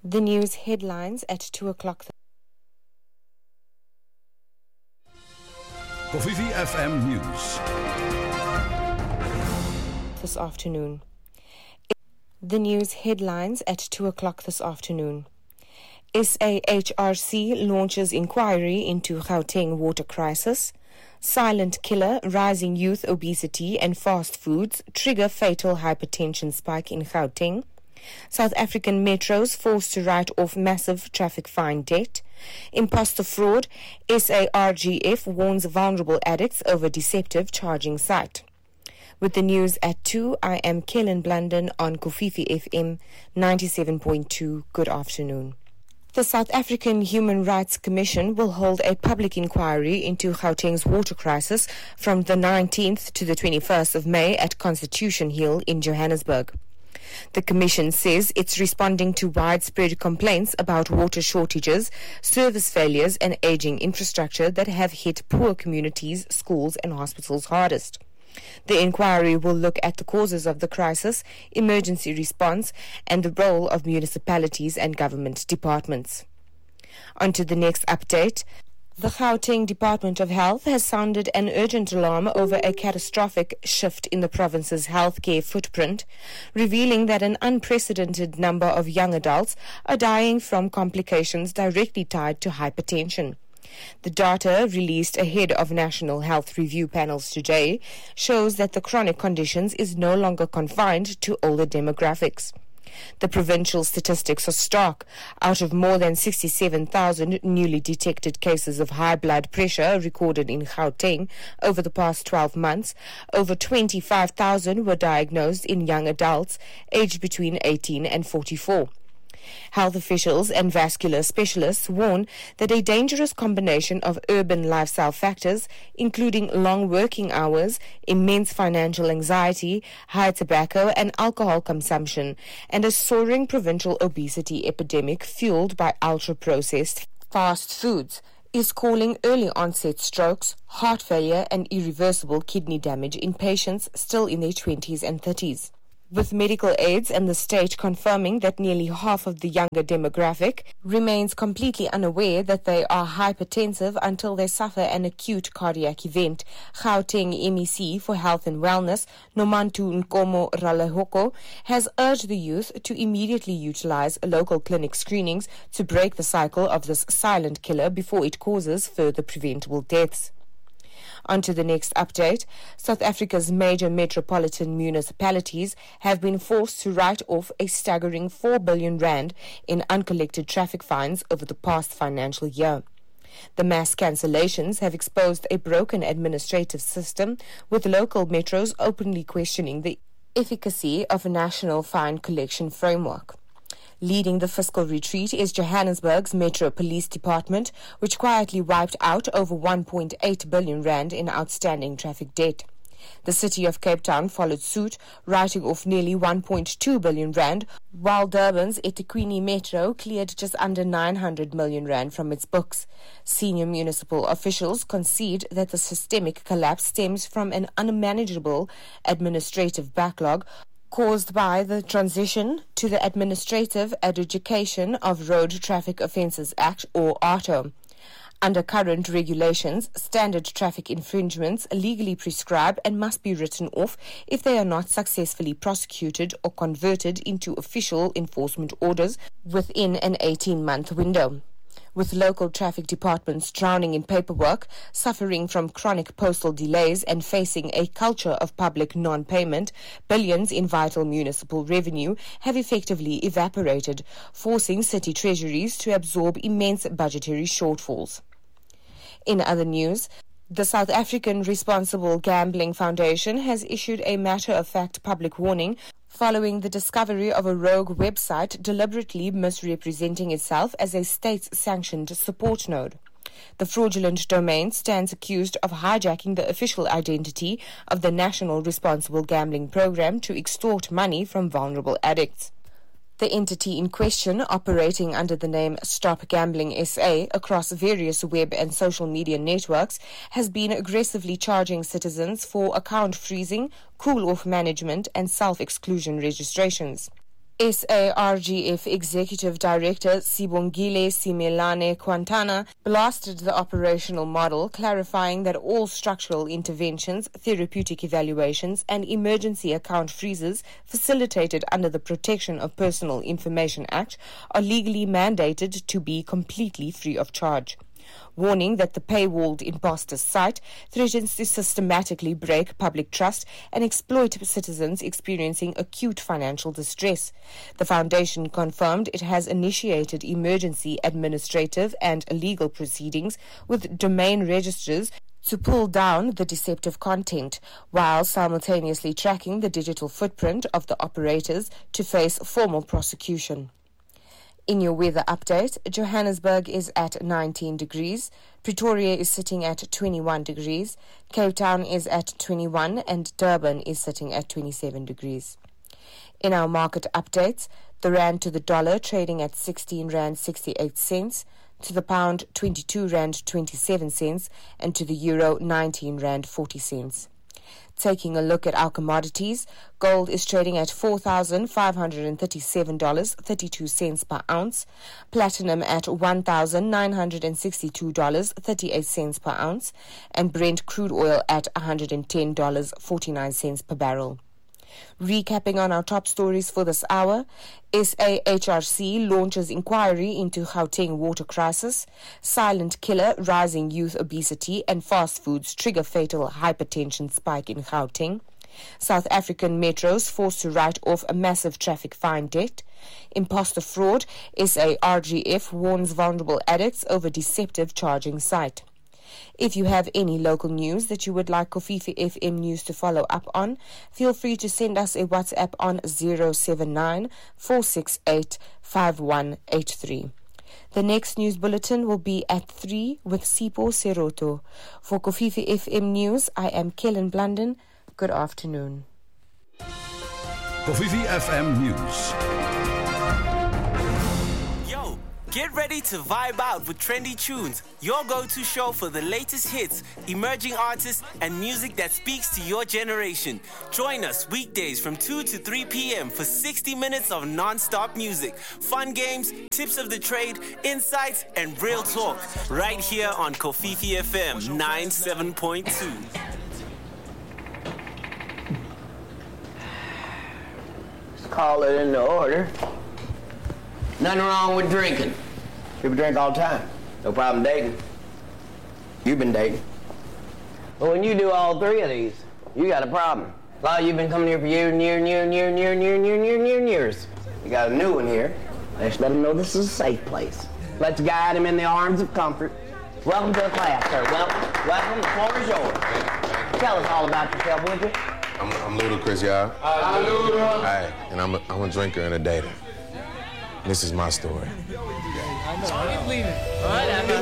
The news headlines at 2 o'clock. Kofifi FM News. This afternoon. The news headlines at 2 o'clock this afternoon. SAHRC launches inquiry into Gauteng water crisis. Silent killer, rising youth obesity and fast foods trigger fatal hypertension spike in Gauteng. South African metros forced to write off massive traffic fine debt. Imposter fraud, SARGF warns vulnerable addicts over deceptive charging site. With the news at 2, I am Kellen Blunden on Kofifi FM 97.2. Good afternoon. The South African Human Rights Commission will hold a public inquiry into Gauteng's water crisis from the 19th to the 21st of May at Constitution Hill in Johannesburg. The Commission says it's responding to widespread complaints about water shortages, service failures and aging infrastructure that have hit poor communities, schools and hospitals hardest. The inquiry will look at the causes of the crisis, emergency response and the role of municipalities and government departments. On to the next update. The Gauteng Department of Health has sounded an urgent alarm over a catastrophic shift in the province's healthcare footprint, revealing that an unprecedented number of young adults are dying from complications directly tied to hypertension. The data released ahead of national health review panels today shows that the chronic conditions is no longer confined to older demographics. The provincial statistics are stark. Out of more than 67,000 newly detected cases of high blood pressure recorded in Gauteng over the past 12 months, over 25,000 were diagnosed in young adults aged between 18 and 44. Health officials and vascular specialists warn that a dangerous combination of urban lifestyle factors, including long working hours, immense financial anxiety, high tobacco and alcohol consumption, and a soaring provincial obesity epidemic fueled by ultra-processed fast foods, is calling early onset strokes, heart failure and irreversible kidney damage in patients still in their 20s and 30s. With medical aids and the state confirming that nearly half of the younger demographic remains completely unaware that they are hypertensive until they suffer an acute cardiac event, Gauteng MEC for Health and Wellness, Nomantu Nkomo Ralehoko, has urged the youth to immediately utilize local clinic screenings to break the cycle of this silent killer before it causes further preventable deaths. On to the next update. South Africa's major metropolitan municipalities have been forced to write off a staggering 4 billion rand in uncollected traffic fines over the past financial year. The mass cancellations have exposed a broken administrative system, with local metros openly questioning the efficacy of a national fine collection framework. Leading the fiscal retreat is Johannesburg's Metro Police Department, which quietly wiped out over 1.8 billion rand in outstanding traffic debt. The city of Cape Town followed suit, writing off nearly 1.2 billion rand, while Durban's eThekwini Metro cleared just under 900 million rand from its books. Senior municipal officials concede that the systemic collapse stems from an unmanageable administrative backlog caused by the transition to the Administrative Adjudication of Road Traffic Offences Act, or ARTO. Under current regulations, standard traffic infringements are legally prescribed and must be written off if they are not successfully prosecuted or converted into official enforcement orders within an 18-month window. With local traffic departments drowning in paperwork, suffering from chronic postal delays and facing a culture of public non-payment, billions in vital municipal revenue have effectively evaporated, forcing city treasuries to absorb immense budgetary shortfalls. In other news, the South African Responsible Gambling Foundation has issued a matter-of-fact public warning following the discovery of a rogue website deliberately misrepresenting itself as a state-sanctioned support node. The fraudulent domain stands accused of hijacking the official identity of the National Responsible Gambling Program to extort money from vulnerable addicts. The entity in question, operating under the name Stop Gambling SA across various web and social media networks, has been aggressively charging citizens for account freezing, cool-off management and self-exclusion registrations. SARGF Executive Director Sibongile Simelane Quintana blasted the operational model, clarifying that all structural interventions, therapeutic evaluations and emergency account freezes facilitated under the Protection of Personal Information Act are legally mandated to be completely free of charge, warning that the paywalled imposter site threatens to systematically break public trust and exploit citizens experiencing acute financial distress. The foundation confirmed it has initiated emergency administrative and legal proceedings with domain registrars to pull down the deceptive content, while simultaneously tracking the digital footprint of the operators to face formal prosecution. In your weather update, Johannesburg is at 19 degrees, Pretoria is sitting at 21 degrees, Cape Town is at 21 and Durban is sitting at 27 degrees. In our market updates, the rand to the dollar trading at 16 rand 68 cents, to the pound 22 rand 27 cents and to the euro 19 rand 40 cents. Taking a look at our commodities, gold is trading at $4,537.32 per ounce, platinum at $1,962.38 per ounce, and Brent crude oil at $110.49 per barrel. Recapping on our top stories for this hour, SAHRC launches inquiry into Gauteng water crisis, silent killer, rising youth obesity and fast foods trigger fatal hypertension spike in Gauteng, South African metros forced to write off a massive traffic fine debt, imposter fraud, SARGF warns vulnerable addicts over deceptive charging site. If you have any local news that you would like Kofifi FM News to follow up on, feel free to send us a WhatsApp on 079 468 5183. The next news bulletin will be at 3 with Sipho Seroto. For Kofifi FM News, I am Kellen Blunden. Good afternoon. Kofifi FM News. Get ready to vibe out with Trendy Tunes, your go-to show for the latest hits, emerging artists, and music that speaks to your generation. Join us weekdays from 2 to 3 p.m. for 60 minutes of non-stop music, fun games, tips of the trade, insights, and real talk. Right here on Kofifi FM 97.2. Let's call it into order. Nothing wrong with drinking. People drink all the time. No problem dating. You've been dating. But when you do all three of these, you got a problem. A lot of you've been coming here for years. You got a new one here. Let's let them know this is a safe place. Let's guide them in the arms of comfort. Welcome to the class, sir. Welcome. The floor is yours. Tell us all about yourself, would you? I'm Ludacris, y'all. Hi, Ludacris. Hi, and I'm a drinker and a dater. This is my story. I know. I ain't leaving.